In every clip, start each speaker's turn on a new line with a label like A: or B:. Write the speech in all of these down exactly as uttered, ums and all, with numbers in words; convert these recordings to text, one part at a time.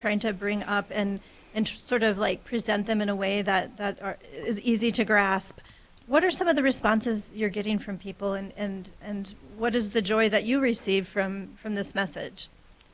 A: trying to bring up and and sort of like present them in a way that that are, is easy to grasp. What are some of the responses you're getting from people, and and and what is the joy that you receive from from this message?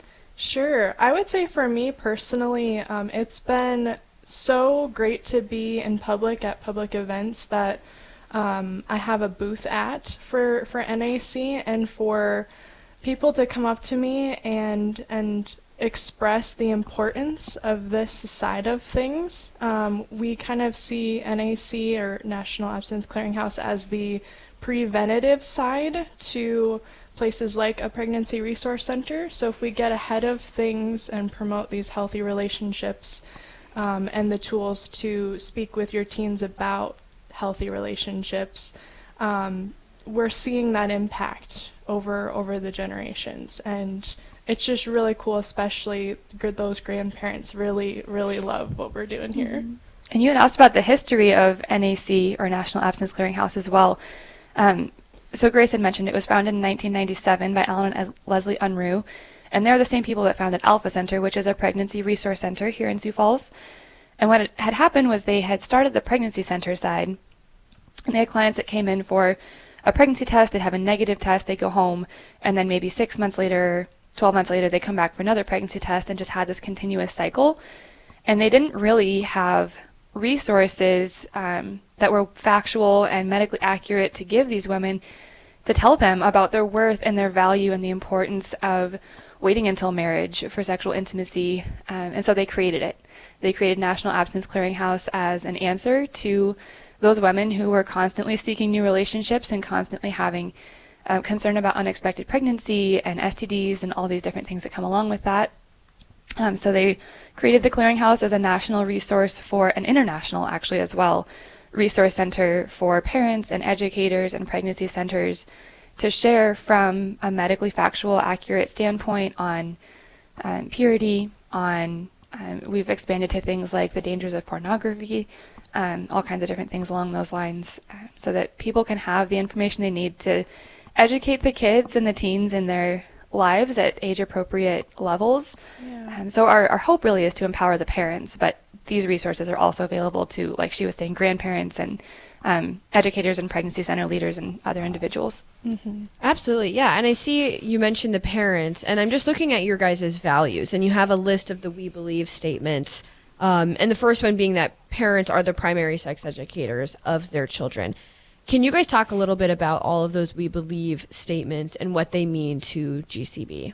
B: Sure. I would say for me personally, um, it's been so great to be in public at public events that um, I have a booth at for, for N A C, and for people to come up to me and and express the importance of this side of things. Um, we kind of see N A C, or National Abstinence Clearinghouse, as the preventative side to places like a pregnancy resource center. So if we get ahead of things and promote these healthy relationships um, and the tools to speak with your teens about healthy relationships, um, we're seeing that impact over over the generations. And it's just really cool, especially g- those grandparents really, really love what we're doing here.
C: Mm-hmm. And you had asked about the history of N A C, or National Abstinence Clearinghouse, as well. Um, so Grace had mentioned it was founded in nineteen ninety-seven by Alan and Leslie Unruh, and they're the same people that founded Alpha Center, which is a pregnancy resource center here in Sioux Falls. And what had happened was they had started the pregnancy center side, and they had clients that came in for a pregnancy test. They'd have a negative test, they'd go home, and then maybe six months later, twelve months later, they come back for another pregnancy test, and just had this continuous cycle. And they didn't really have resources um, that were factual and medically accurate to give these women, to tell them about their worth and their value and the importance of waiting until marriage for sexual intimacy. Um, and so they created it. They created National Abstinence Clearinghouse as an answer to those women who were constantly seeking new relationships and constantly having uh, concern about unexpected pregnancy and S T Ds and all these different things that come along with that. Um, so they created the Clearinghouse as a national resource for an international, actually, as well, resource center for parents and educators and pregnancy centers to share from a medically factual, accurate standpoint on um, purity, on um, we've expanded to things like the dangers of pornography, um, all kinds of different things along those lines, uh, so that people can have the information they need to educate the kids and the teens in their lives at age-appropriate levels. Yeah. Um, so our, our hope really is to empower the parents, but these resources are also available to, like she was saying, grandparents and um, educators and pregnancy center leaders and other individuals.
D: Mm-hmm. Absolutely, yeah. And I see you mentioned the parents, and I'm just looking at your guys' values, and you have a list of the We Believe statements, um, and the first one being that parents are the primary sex educators of their children. Can you guys talk a little bit about all of those We Believe statements and what they mean to G C B?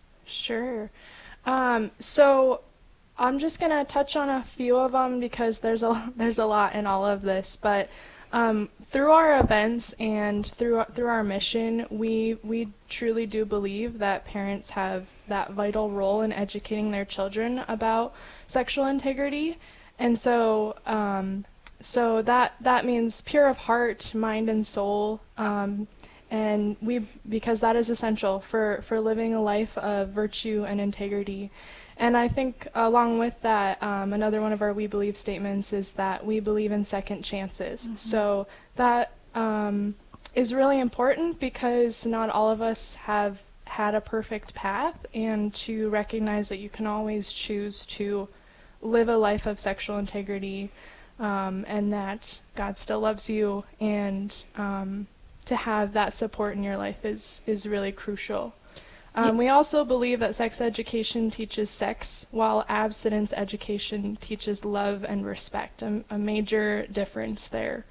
B: Sure. Um, so I'm just going to touch on a few of them because there's a there's a lot in all of this. But um, through our events and through through our mission, we we truly do believe that parents have that vital role in educating their children about sexual integrity, and so. Um, So that that means pure of heart, mind, and soul, um, and we because that is essential for, for living a life of virtue and integrity. And I think along with that, um, another one of our We Believe statements is that we believe in second chances. Mm-hmm. So that um, is really important because not all of us have had a perfect path, and to recognize that you can always choose to live a life of sexual integrity. Um, and that God still loves you, and um, to have that support in your life is, is really crucial. Um, we also believe that sex education teaches sex, while abstinence education teaches love and respect, a, a major difference there.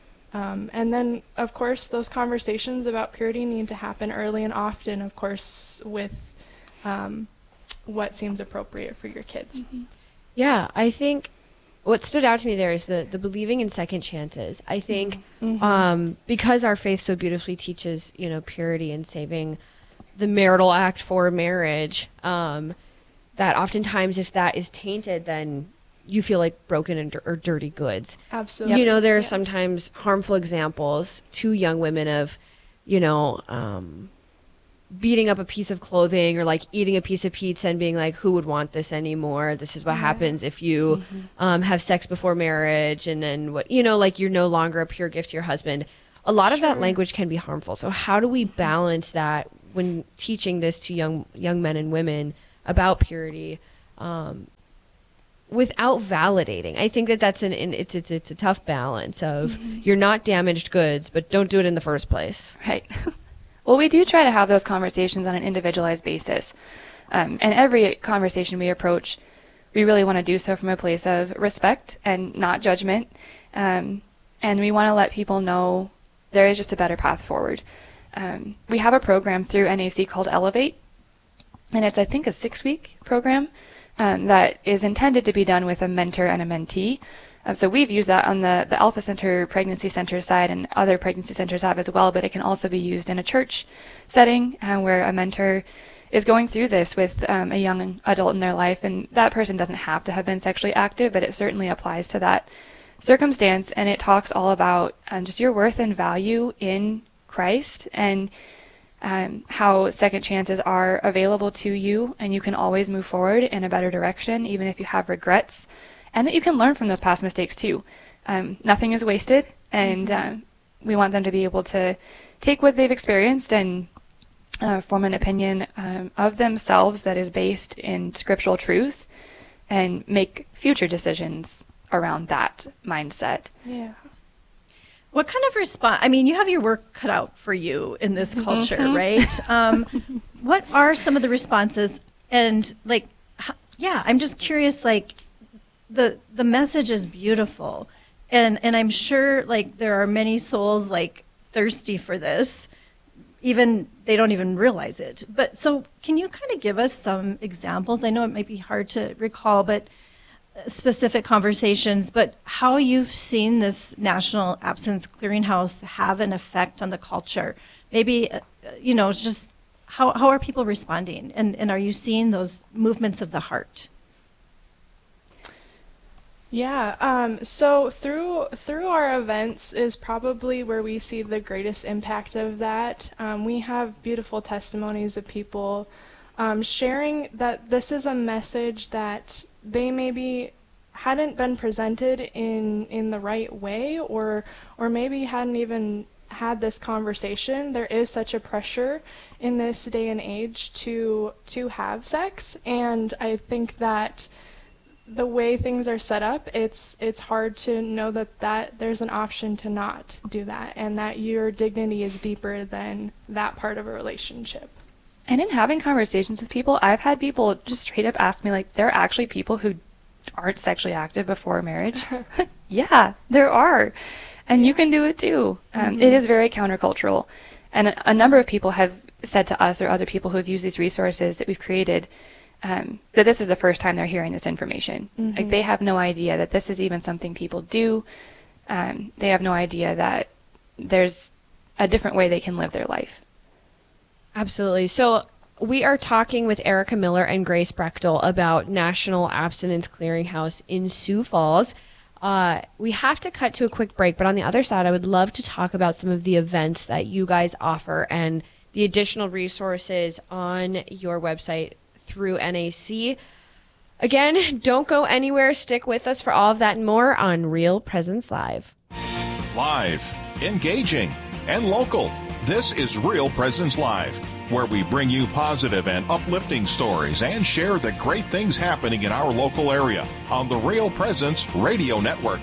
B: Um, and then, of course, those conversations about purity need to happen early and often, of course, with um, what seems appropriate for your kids.
D: Mm-hmm. Yeah, I think what stood out to me there is the, the believing in second chances. I think mm-hmm. um, because our faith so beautifully teaches, you know, purity and saving the marital act for marriage, um, that oftentimes if that is tainted, then you feel like broken and, or dirty goods.
B: Absolutely.
D: You know, there are
B: yeah.
D: sometimes harmful examples to young women of, you know, um, beating up a piece of clothing or like eating a piece of pizza and being like, who would want this anymore? This is what yeah. happens if you mm-hmm. um, have sex before marriage, and then what, you know, like you're no longer a pure gift to your husband. A lot of sure. that language can be harmful. So how do we balance that when teaching this to young young men and women about purity, um, without validating. I think that that's an, an it's it's it's a tough balance of mm-hmm. you're not damaged goods, but don't do it in the first place.
C: Right. Well, we do try to have those conversations on an individualized basis, um, and every conversation we approach, we really want to do so from a place of respect and not judgment, um, and we want to let people know there is just a better path forward. Um, we have a program through N A C called Elevate, and it's, I think, a six-week program um, that is intended to be done with a mentor and a mentee. Uh, so we've used that on the, the Alpha Center Pregnancy Center side, and other pregnancy centers have as well, but it can also be used in a church setting uh, where a mentor is going through this with um, a young adult in their life, and that person doesn't have to have been sexually active, but it certainly applies to that circumstance, and it talks all about um, just your worth and value in Christ, and um, how second chances are available to you, and you can always move forward in a better direction, even if you have regrets, and that you can learn from those past mistakes too. Um, nothing is wasted, and mm-hmm. um, we want them to be able to take what they've experienced and uh, form an opinion um, of themselves that is based in scriptural truth, and make future decisions around that mindset.
B: Yeah.
A: What kind of response? I mean, you have your work cut out for you in this culture, mm-hmm. right? Um, what are some of the responses? And like, h- yeah, I'm just curious. Like, the the message is beautiful, and and I'm sure like there are many souls like thirsty for this, even they don't even realize it. But so, can you kind of give us some examples? I know it might be hard to recall, but specific conversations, but how you've seen this National Abstinence Clearinghouse have an effect on the culture. Maybe, uh, you know, just how, how are people responding? And, and are you seeing those movements of the heart?
B: Yeah, um, so through through our events is probably where we see the greatest impact of that. Um, we have beautiful testimonies of people um, sharing that this is a message that they maybe hadn't been presented in in the right way, or or maybe hadn't even had this conversation. There is such a pressure in this day and age to to have sex, and I think that the way things are set up, it's it's hard to know that, that there's an option to not do that, and that your dignity is deeper than that part of a relationship.
C: And in having conversations with people, I've had people just straight up ask me, like, there are actually people who aren't sexually active before marriage. Yeah, there are. And you can do it too. Um, mm-hmm. It is very countercultural. And a, a number of people have said to us, or other people who have used these resources that we've created, um, that this is the first time they're hearing this information. Mm-hmm. Like, they have no idea that this is even something people do. Um, they have no idea that there's a different way they can live their life.
D: Absolutely. So we are talking with Erica Miller and Grace Brechtel about National Abstinence Clearinghouse in Sioux Falls. Uh, we have to cut to a quick break, but on the other side, I would love to talk about some of the events that you guys offer and the additional resources on your website through N A C. Again, don't go anywhere. Stick with us for all of that and more on Real Presence Live.
E: Live, engaging, and local. This is Real Presence Live, where we bring you positive and uplifting stories and share the great things happening in our local area on the Real Presence Radio Network.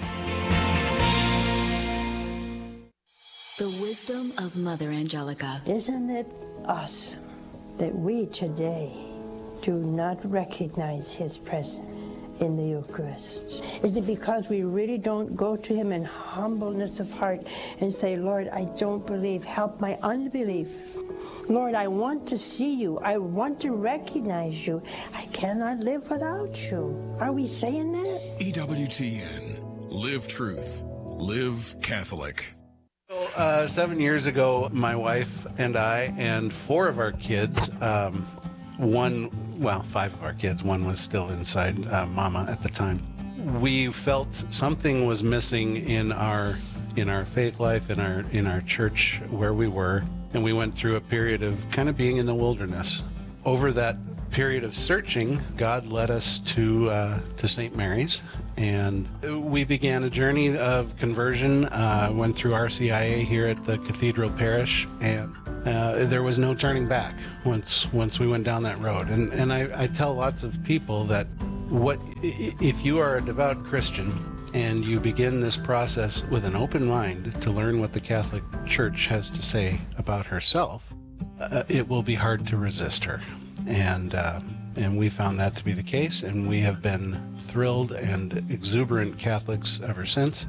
F: The wisdom of Mother Angelica.
G: Isn't it awesome that we today do not recognize his presence in the Eucharist? Is it because we really don't go to him in humbleness of heart and say, Lord, I don't believe, help my unbelief. Lord, I want to see you. I want to recognize you. I cannot live without you. Are we saying that?
H: E W T N. Live truth. Live Catholic.
I: So, uh, seven years ago, my wife and I and four of our kids, um, one, well, five of our kids, one was still inside uh, Mama at the time. We felt something was missing in our in our faith life, in our in our church where we were, and we went through a period of kind of being in the wilderness. Over that period of searching, God led us to uh, to Saint Mary's, and we began a journey of conversion. Uh, went through R C I A here at the Cathedral Parish, and Uh, there was no turning back once once we went down that road. And and I, I tell lots of people that what if you are a devout Christian and you begin this process with an open mind to learn what the Catholic Church has to say about herself, uh, it will be hard to resist her. And uh, and we found that to be the case, and we have been thrilled and exuberant Catholics ever since.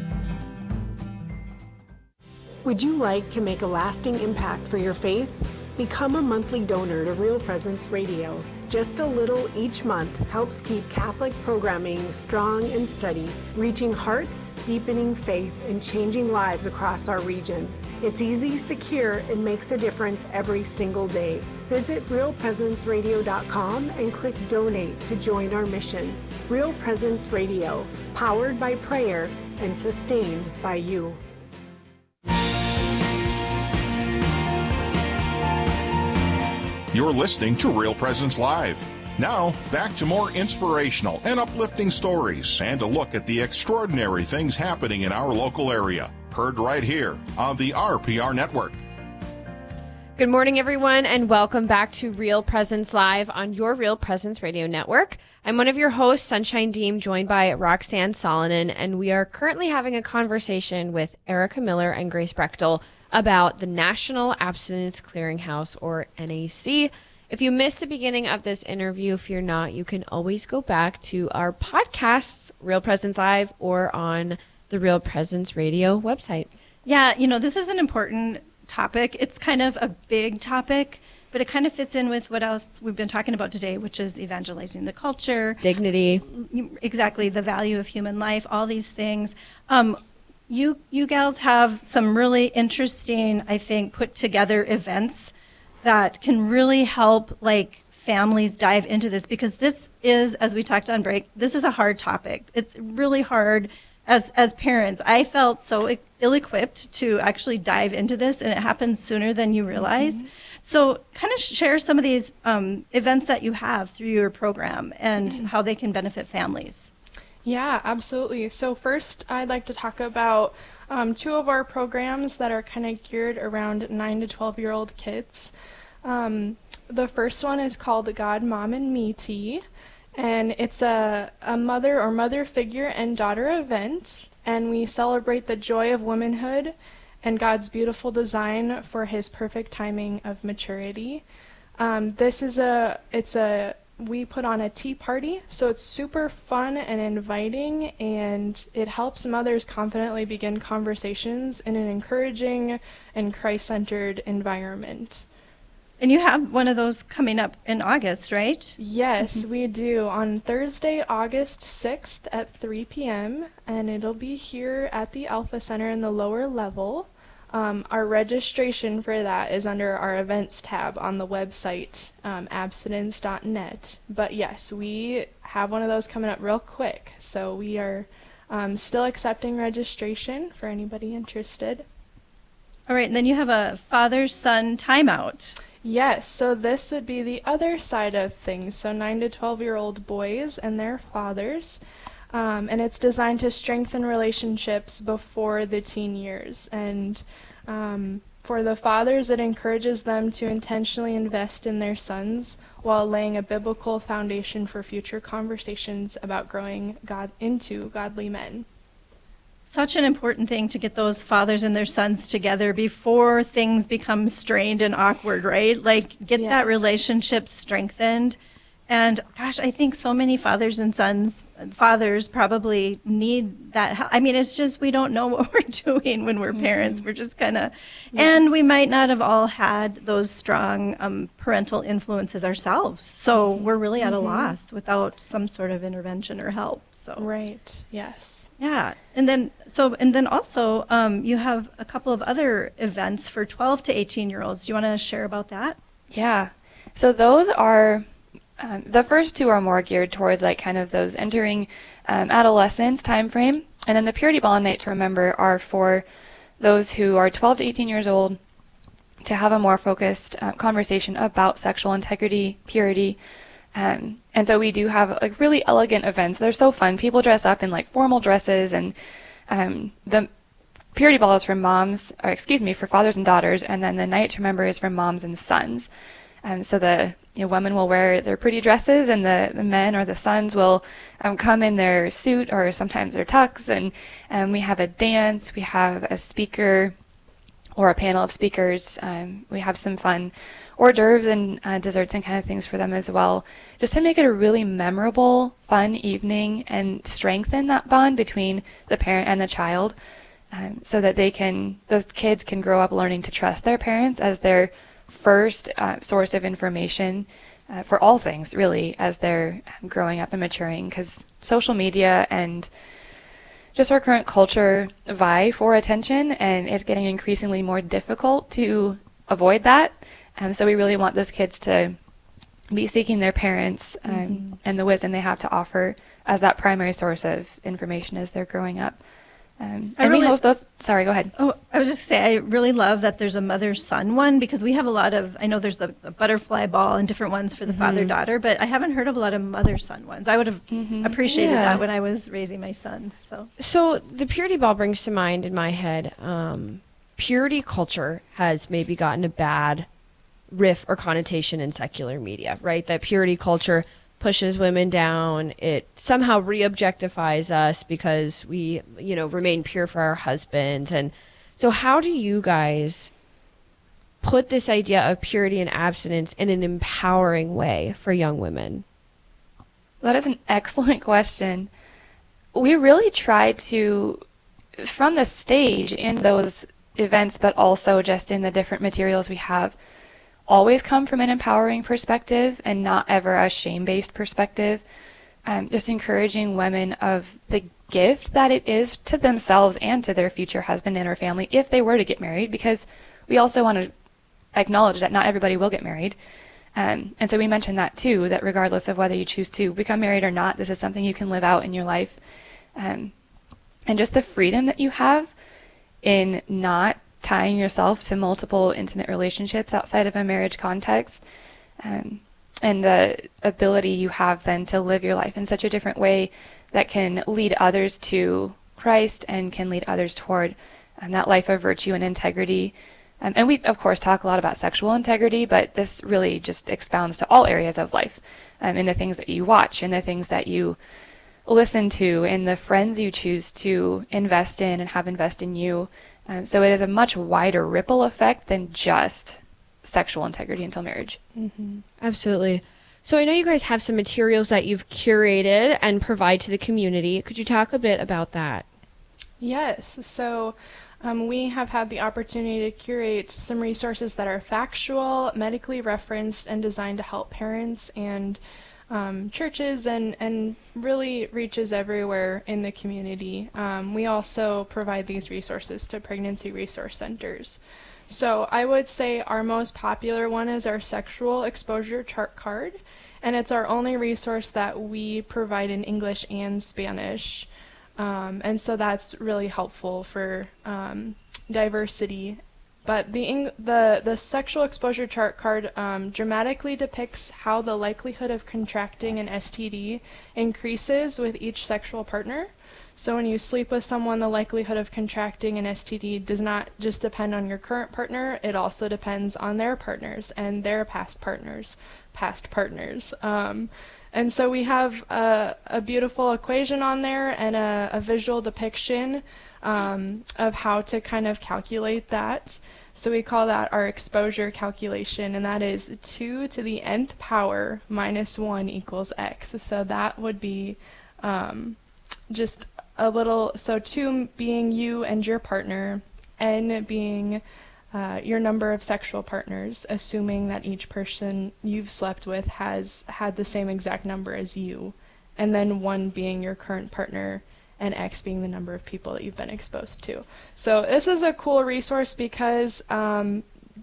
J: Would you like to make a lasting impact for your faith? Become a monthly donor to Real Presence Radio. Just a little each month helps keep Catholic programming strong and steady, reaching hearts, deepening faith, and changing lives across our region. It's easy, secure, and makes a difference every single day. Visit real presence radio dot com and click Donate to join our mission. Real Presence Radio, powered by prayer and sustained by you.
E: You're listening to Real Presence Live. Now, back to more inspirational and uplifting stories and a look at the extraordinary things happening in our local area. Heard right here on the R P R Network.
D: Good morning, everyone, and welcome back to Real Presence Live on your Real Presence Radio Network. I'm one of your hosts, Sunshine Deem, joined by Roxanne Solonen, and we are currently having a conversation with Erica Miller and Grace Brechtel about the National Abstinence Clearinghouse, or N A C. If you missed the beginning of this interview, fear not, you can always go back to our podcasts, Real Presence Live, or on the Real Presence Radio website.
A: Yeah, you know, this is an important topic. It's kind of a big topic, but it kind of fits in with what else we've been talking about today, which is evangelizing the culture.
D: Dignity.
A: Exactly, the value of human life, all these things. Um, You you gals have some really interesting, I think, put together events that can really help like families dive into this, because this is, as we talked on break, this is a hard topic. It's really hard as as parents. I felt so ill-equipped to actually dive into this, and it happens sooner than you realize. Mm-hmm. So kind of share some of these um, events that you have through your program and mm-hmm. how they can benefit families.
B: Yeah, absolutely. So first, I'd like to talk about um, two of our programs that are kind of geared around nine to twelve-year-old kids. Um, the first one is called God, Mom, and Me Tea, and it's a, a mother or mother figure and daughter event, and we celebrate the joy of womanhood and God's beautiful design for His perfect timing of maturity. Um, this is a, it's a, we put on a tea party, so it's super fun and inviting, and it helps mothers confidently begin conversations in an encouraging and Christ-centered environment.
A: And you have one of those coming up in August, right?
B: Yes,
A: Mm-hmm.
B: we do, on Thursday, August sixth at three p.m., and it'll be here at the Alpha Center in the lower level. Um, our registration for that is under our events tab on the website, um, abstinence dot net. But yes, we have one of those coming up real quick, so we are um, still accepting registration for anybody interested.
A: All right, and then you have a father-son timeout.
B: Yes, so this would be the other side of things, so nine to twelve-year-old boys and their fathers. Um, and it's designed to strengthen relationships before the teen years. And um, for the fathers, it encourages them to intentionally invest in their sons while laying a biblical foundation for future conversations about growing God into godly men.
A: Such an important thing to get those fathers and their sons together before things become strained and awkward, right? Like, get
B: Yes.
A: that relationship strengthened. And gosh, I think so many fathers and sons, fathers probably need that help. I mean, it's just, we don't know what we're doing when we're mm-hmm. parents. We're just kind of, yes. and we might not have all had those strong um, parental influences ourselves. So we're really at a mm-hmm. loss without some sort of intervention or help. So
B: Right, yes.
A: Yeah, and then so and then also um, you have a couple of other events for twelve to eighteen year olds. Do you want to share about that?
C: Yeah. So those are um, the first two are more geared towards like kind of those entering um, adolescence time frame, and then the Purity Ball and Night to Remember are for those who are twelve to eighteen years old to have a more focused uh, conversation about sexual integrity, purity. Um, and so we do have like really elegant events. They're so fun. People dress up in like formal dresses, and um, the purity ball is for moms, or excuse me, for fathers and daughters, and then the night to remember is for moms and sons. Um, so the you know, women will wear their pretty dresses, and the, the men or the sons will um, come in their suit or sometimes their tux, and um, we have a dance, we have a speaker or a panel of speakers. Um, we have some fun hors d'oeuvres and uh, desserts and kind of things for them as well, just to make it a really memorable, fun evening and strengthen that bond between the parent and the child, um, so that they can, those kids can grow up learning to trust their parents as their first uh, source of information uh, for all things, really, as they're growing up and maturing, because social media and just our current culture vie for attention, and it's getting increasingly more difficult to avoid that. Um, so we really want those kids to be seeking their parents um, mm-hmm. and the wisdom they have to offer as that primary source of information as they're growing up. Um, and
A: really,
C: we host those. Sorry, go ahead.
A: Oh, I was just going to say, I really love that there's a mother-son one, because we have a lot of, I know there's the, the butterfly ball and different ones for the mm-hmm. father-daughter, but I haven't heard of a lot of mother-son ones. I would have mm-hmm. appreciated yeah. that when I was raising my sons. So,
D: so the purity ball brings to mind in my head, um, purity culture has maybe gotten a bad riff or connotation in secular media, right? That purity culture pushes women down. It somehow re-objectifies us because we, you know, remain pure for our husbands. And so how do you guys put this idea of purity and abstinence in an empowering way for young women?
C: That is an excellent question. We really try to, from the stage in those events, but also just in the different materials we have, always come from an empowering perspective and not ever a shame-based perspective. Um, just encouraging women of the gift that it is to themselves and to their future husband and or family if they were to get married, because we also want to acknowledge that not everybody will get married. Um, and so we mentioned that too, that regardless of whether you choose to become married or not, this is something you can live out in your life. Um, and just the freedom that you have in not tying yourself to multiple intimate relationships outside of a marriage context, um, and the ability you have then to live your life in such a different way that can lead others to Christ and can lead others toward um, that life of virtue and integrity. Um, and we, of course, talk a lot about sexual integrity, but this really just expounds to all areas of life, um, in the things that you watch, in the things that you listen to, in the friends you choose to invest in and have invest in you. Um, so it is a much wider ripple effect than just sexual integrity until marriage.
D: Mm-hmm. Absolutely. So I know you guys have some materials that you've curated and provide to the community. Could you talk a bit about that?
B: Yes. So um, we have had the opportunity to curate some resources that are factual, medically referenced, and designed to help parents and Um, churches and, and really reaches everywhere in the community. Um, we also provide these resources to pregnancy resource centers. So I would say our most popular one is our sexual exposure chart card, and it's our only resource that we provide in English and Spanish. Um, and so that's really helpful for um, diversity. But the the the sexual exposure chart card um, dramatically depicts how the likelihood of contracting an S T D increases with each sexual partner. So when you sleep with someone, the likelihood of contracting an S T D does not just depend on your current partner, it also depends on their partners and their past partners, past partners. Um, and so we have a, a beautiful equation on there and a, a visual depiction Um, of how to kind of calculate that. So we call that our exposure calculation, and that is two to the nth power minus one equals x. So that would be um, just a little, so two being you and your partner, n being uh, your number of sexual partners, assuming that each person you've slept with has had the same exact number as you, and then one being your current partner, and X being the number of people that you've been exposed to. So this is a cool resource because um,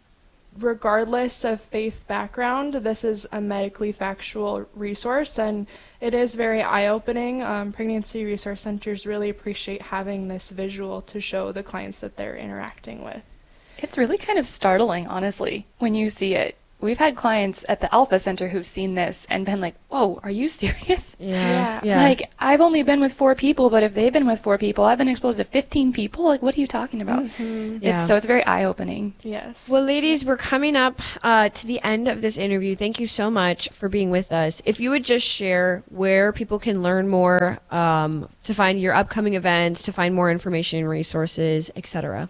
B: regardless of faith background, this is a medically factual resource, and it is very eye-opening. Um, pregnancy resource centers really appreciate having this visual to show the clients that they're interacting with.
C: It's really kind of startling, honestly, when you see it. we've had clients at the Alpha Center who've seen this and been like, whoa, are you serious?
D: Yeah. yeah.
C: Like, I've only been with four people, but if they've been with four people, I've been exposed to fifteen people. Like, what are you talking about?
B: Mm-hmm.
C: It's,
D: Yeah.
C: so it's very eye-opening.
B: Yes.
D: Well, ladies, we're coming up uh, to the end of this interview. Thank you so much for being with us. If you would just share where people can learn more, um, to find your upcoming events, to find more information and resources, et cetera.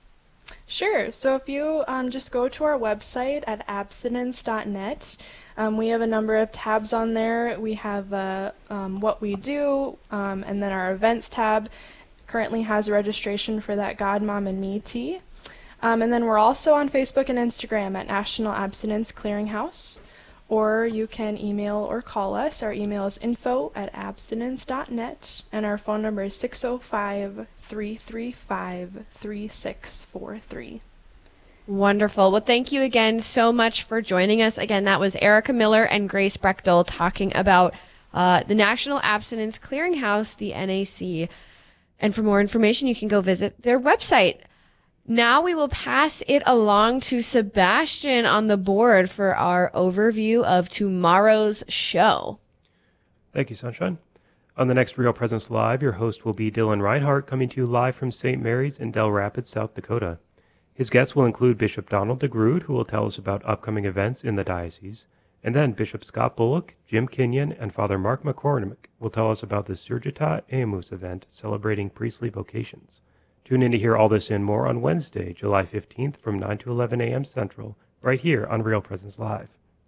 B: Sure. So if you um, just go to our website at abstinence dot net, um, we have a number of tabs on there. We have uh, um, what we do, um, and then our events tab currently has a registration for that God, Mom, and Me tea. Um, and then we're also on Facebook and Instagram at National Abstinence Clearinghouse. Or you can email or call us. Our email is info at abstinence dot net, and our phone number is six oh five, three three five, three six four three.
D: Wonderful. Well, thank you again so much for joining us. Again, that was Erica Miller and Grace Brechtel talking about uh, the National Abstinence Clearinghouse, the N A C. And for more information, you can go visit their website. Now we will pass it along to Sebastian on the board for our overview of tomorrow's show.
K: Thank you, Sunshine. On the next Real Presence Live, your host will be Dylan Reinhardt, coming to you live from Saint Mary's in Del Rapids, South Dakota. His guests will include Bishop Donald DeGrood, who will tell us about upcoming events in the diocese, and then Bishop Scott Bullock, Jim Kenyon, and Father Mark McCormick will tell us about the Surgita Aemus event celebrating priestly vocations. Tune in to hear all this and more on Wednesday, July fifteenth from nine to eleven a.m. Central, right here on Real Presence Live.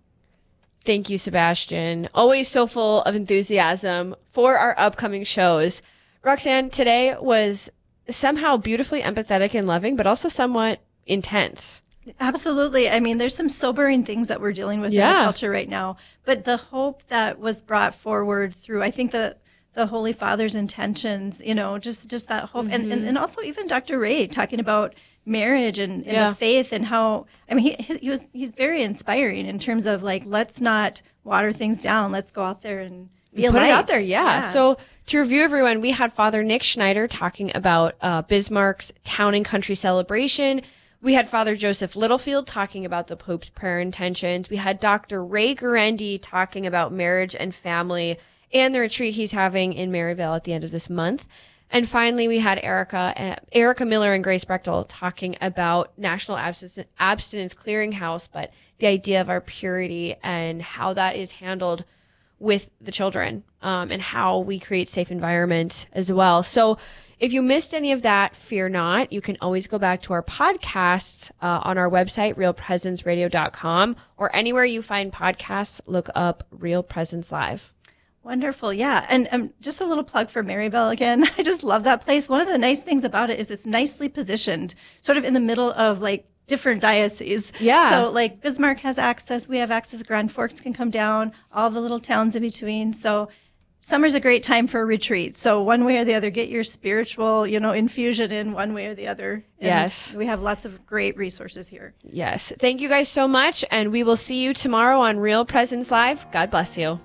D: Thank you, Sebastian. Always so full of enthusiasm for our upcoming shows. Roxanne, today was somehow beautifully empathetic and loving, but also somewhat intense.
A: Absolutely. I mean, there's some sobering things that we're dealing with
D: Yeah.
A: in the culture right now, but the hope that was brought forward through, I think, the the Holy Father's intentions, you know, just, just that hope.
D: Mm-hmm.
A: And, and, and also even Doctor Ray talking about marriage and, and
D: Yeah.
A: the faith and how, I mean, he, he was, he's very inspiring in terms of like, let's not water things down. Let's go out there and be a
D: Put
A: light.
D: it out there, yeah. So to review everyone, we had Father Nick Schneider talking about uh, Bismarck's Town and Country celebration. We had Father Joseph Littlefield talking about the Pope's prayer intentions. We had Doctor Ray Gurendi talking about marriage and family and the retreat he's having in Maryvale at the end of this month. And finally, we had Erica, uh, Erica Miller and Grace Brechtel talking about National Abstinence, Abstinence Clearinghouse, but the idea of our purity and how that is handled with the children, um, and how we create safe environments as well. So if you missed any of that, fear not. You can always go back to our podcasts uh, on our website, real presence radio dot com, or anywhere you find podcasts, look up Real Presence Live.
A: Wonderful. Yeah. And um, just a little plug for Maryvale again. I just love that place. One of the nice things about it is it's nicely positioned, sort of in the middle of like different dioceses.
D: Yeah.
A: So like Bismarck has access. We have access. Grand Forks can come down, all the little towns in between. So summer's a great time for a retreat. So one way or the other, get your spiritual, you know, infusion in one way or the other. And
D: Yes.
A: we have lots of great resources here.
D: Yes. Thank you guys so much. And we will see you tomorrow on Real Presence Live. God bless you.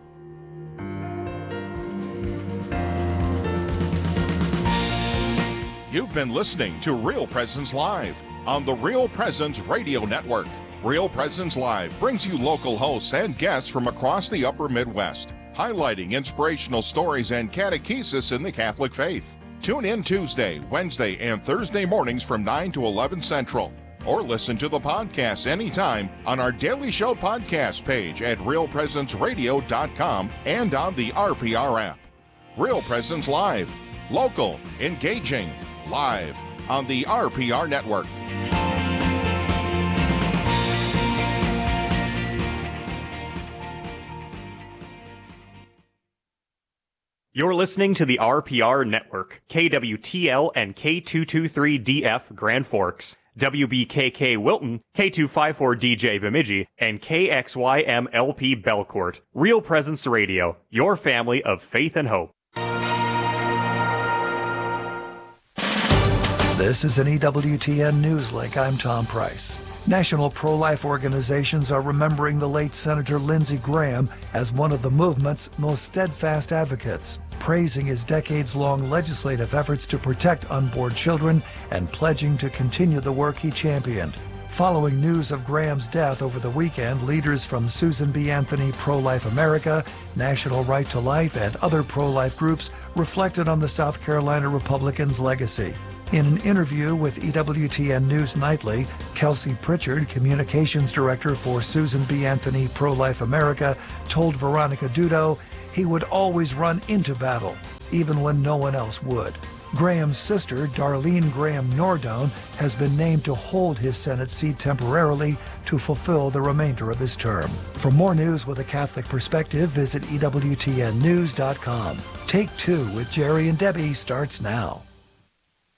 E: You've been listening to Real Presence Live on the Real Presence Radio Network. Real Presence Live brings you local hosts and guests from across the upper Midwest, highlighting inspirational stories and catechesis in the Catholic faith. Tune in Tuesday, Wednesday, and Thursday mornings from nine to eleven Central, or listen to the podcast anytime on our Daily Show podcast page at real presence radio dot com and on the R P R app. Real Presence Live, local, engaging, live on the R P R Network.
L: You're listening to the R P R Network, K W T L and K two twenty-three D F Grand Forks, W B K K Wilton, K two fifty-four D J Bemidji, and K X Y M L P Belcourt. Real Presence Radio, your family of faith and hope.
M: This is an E W T N Newslink. I'm Tom Price. National pro-life organizations are remembering the late Senator Lindsey Graham as one of the movement's most steadfast advocates, praising his decades-long legislative efforts to protect unborn children and pledging to continue the work he championed. Following news of Graham's death over the weekend, leaders from Susan B. Anthony Pro-Life America, National Right to Life, and other pro-life groups reflected on the South Carolina Republicans' legacy. In an interview with E W T N News Nightly, Kelsey Pritchard, communications director for Susan B. Anthony Pro-Life America, told Veronica Dudo he would always run into battle, even when no one else would. Graham's sister, Darlene Graham Nordone, has been named to hold his Senate seat temporarily to fulfill the remainder of his term. For more news with a Catholic perspective, visit E W T N news dot com. Take Two with Jerry and Debbie starts now.